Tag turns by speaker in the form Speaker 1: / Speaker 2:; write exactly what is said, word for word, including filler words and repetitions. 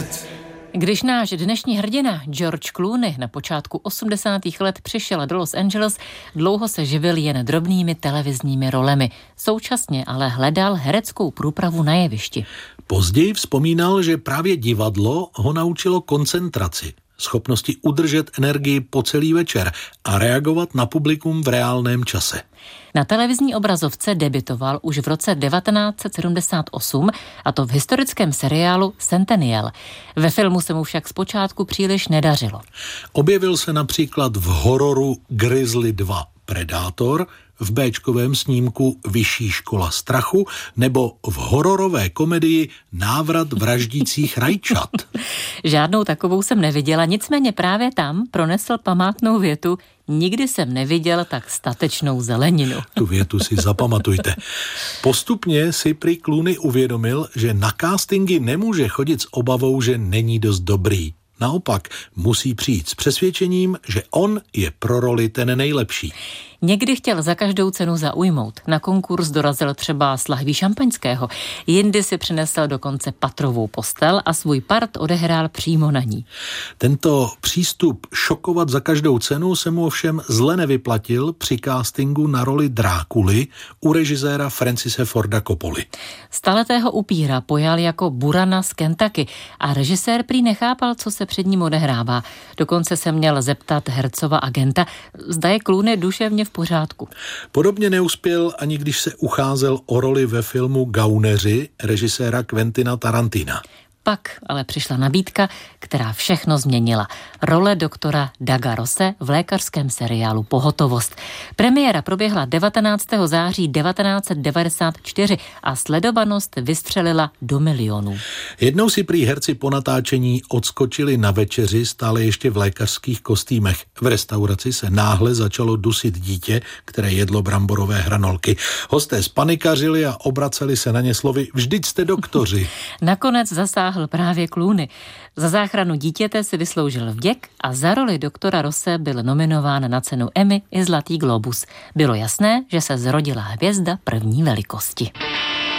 Speaker 1: svět.
Speaker 2: Když náš dnešní hrdina George Clooney na počátku osmdesátých let přišel do Los Angeles, dlouho se živil jen drobnými televizními rolemi. Současně ale hledal hereckou průpravu na jevišti.
Speaker 3: Později vzpomínal, že právě divadlo ho naučilo koncentraci, schopnosti udržet energii po celý večer a reagovat na publikum v reálném čase.
Speaker 2: Na televizní obrazovce debutoval už v roce devatenáct set sedmdesát osm, a to v historickém seriálu Centennial. Ve filmu se mu však zpočátku příliš nedařilo.
Speaker 3: Objevil se například v hororu Grizzly dva Predátor, v béčkovém snímku Vyšší škola strachu nebo v hororové komedii Návrat vraždících rajčat.
Speaker 2: Žádnou takovou jsem neviděla, nicméně právě tam pronesl památnou větu: nikdy jsem neviděl tak statečnou zeleninu.
Speaker 3: Tu větu si zapamatujte. Postupně si prý Clooney uvědomil, že na castingy nemůže chodit s obavou, že není dost dobrý. Naopak musí přijít s přesvědčením, že on je pro roli ten nejlepší.
Speaker 2: Někdy chtěl za každou cenu zaujmout. Na konkurs dorazil třeba s lahví šampaňského. Jindy si přinesl dokonce patrovou postel a svůj part odehrál přímo na ní.
Speaker 3: Tento přístup šokovat za každou cenu se mu ovšem zle nevyplatil při castingu na roli Drákuly u režiséra Francise Forda Coppoly.
Speaker 2: Staletého upíra pojal jako burana z Kentucky a režisér prý nechápal, co se před ním odehrává. Dokonce se měl zeptat hercova agenta, zda je Clooney duševně v pořádku.
Speaker 3: Podobně neuspěl ani když se ucházel o roli ve filmu Gauneři režiséra Quentina Tarantina.
Speaker 2: Pak ale přišla nabídka, která všechno změnila. Role doktora Daga Rosse v lékařském seriálu Pohotovost. Premiéra proběhla devatenáctého září devatenáct set devadesát čtyři a sledovanost vystřelila do milionů.
Speaker 3: Jednou si prý herci po natáčení odskočili na večeři stále ještě v lékařských kostýmech. V restauraci se náhle začalo dusit dítě, které jedlo bramborové hranolky. Hosté spanikařili a obraceli se na ně slovy: vždyť jste doktoři.
Speaker 2: Nakonec zasáhl právě Clooney. Za záchranu dítěte si vysloužil vděk a za roli doktora Rosse byl nominován na cenu Emmy i Zlatý globus. Bylo jasné, že se zrodila hvězda první velikosti.